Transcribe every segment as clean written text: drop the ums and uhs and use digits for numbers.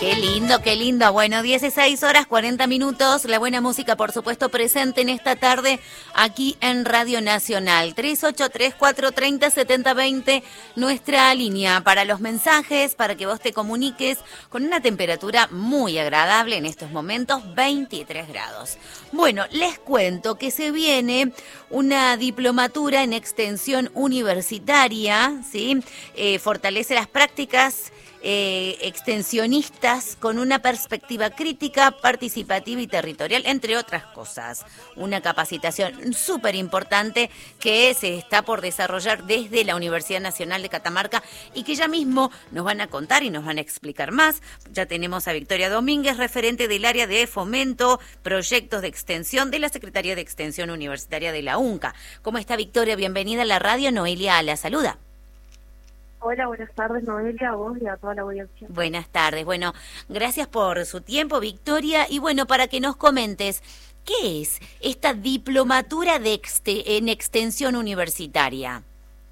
Qué lindo, qué lindo. Bueno, 16 horas 40 minutos. La buena música, por supuesto, presente en esta tarde aquí en Radio Nacional. 3834307020, nuestra línea para los mensajes, para que vos te comuniques con una temperatura muy agradable en estos momentos, 23 grados. Bueno, les cuento que se viene una diplomatura en extensión universitaria, ¿sí? Fortalece las prácticas extensionistas con una perspectiva crítica, participativa y territorial, entre otras cosas. Una capacitación súper importante que se está por desarrollar desde la Universidad Nacional de Catamarca y que ya mismo nos van a contar y nos van a explicar más. Ya tenemos a Victoria Domínguez, referente del área de fomento, proyectos de extensión de la Secretaría de Extensión Universitaria de la UNCA. ¿Cómo está, Victoria? Bienvenida a la radio. Noelia la saluda. Hola, buenas tardes, Noelia, a vos y a toda la audiencia. Buenas tardes. Bueno, gracias por su tiempo, Victoria. Y bueno, para que nos comentes, ¿qué es esta diplomatura en extensión universitaria?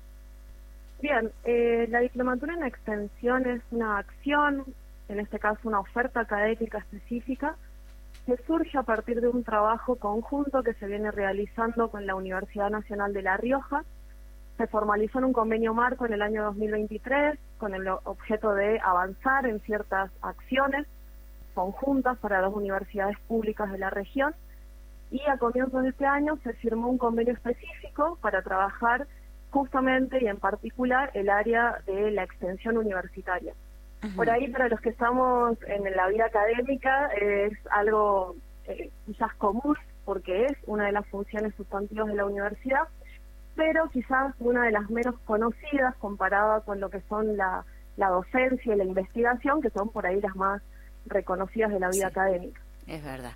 Bien, la diplomatura en extensión es una acción, en este caso una oferta académica específica, que surge a partir de un trabajo conjunto que se viene realizando con la Universidad Nacional de La Rioja. Se formalizó en un convenio marco en el año 2023 con el objeto de avanzar en ciertas acciones conjuntas para las universidades públicas de la región, y a comienzos de este año se firmó un convenio específico para trabajar justamente y en particular el área de la extensión universitaria. Por ahí, para los que estamos en la vida académica, es algo quizás común, porque es una de las funciones sustantivas de la universidad, pero quizás una de las menos conocidas comparada con lo que son la docencia y la investigación, que son por ahí las más reconocidas de la vida académica. Es verdad.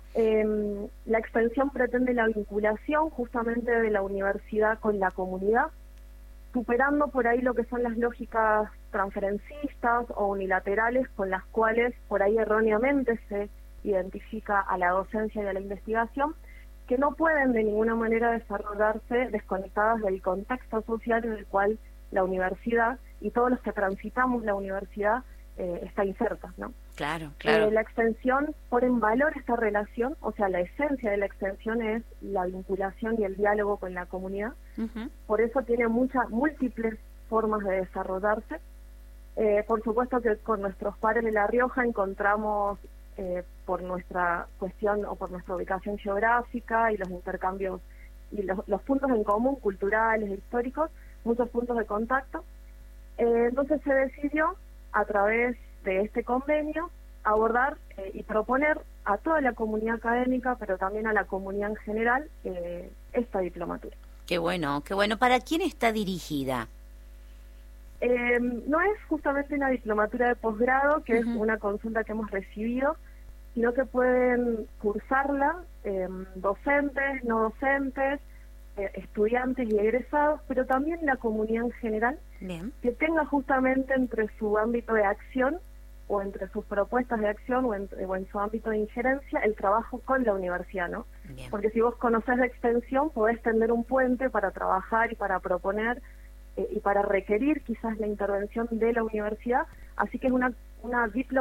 La extensión pretende la vinculación justamente de la universidad con la comunidad, superando por ahí lo que son las lógicas transferencistas o unilaterales con las cuales por ahí erróneamente se identifica a la docencia y a la investigación, que no pueden de ninguna manera desarrollarse desconectadas del contexto social en el cual la universidad y todos los que transitamos la universidad está inserta, ¿no? Claro, claro. La extensión pone en valor esta relación, o sea, la esencia de la extensión es la vinculación y el diálogo con la comunidad. Por eso tiene múltiples formas de desarrollarse. Por supuesto que con nuestros pares de La Rioja encontramos, por nuestra cuestión o por nuestra ubicación geográfica y los intercambios y los puntos en común culturales e históricos, muchos puntos de contacto. Entonces se decidió, a través de este convenio, abordar y proponer a toda la comunidad académica, pero también a la comunidad en general, esta diplomatura. Qué bueno, qué bueno. ¿Para quién está dirigida? No es justamente una diplomatura de posgrado, que es una consulta que hemos recibido, sino que pueden cursarla docentes, no docentes, estudiantes y egresados, pero también la comunidad en general. Bien. Que tenga justamente entre su ámbito de acción o entre sus propuestas de acción o en su ámbito de injerencia el trabajo con la universidad, ¿no? Bien. Porque si vos conocés de extensión, podés tender un puente para trabajar y para proponer y para requerir quizás la intervención de la universidad, así que es una diplomatura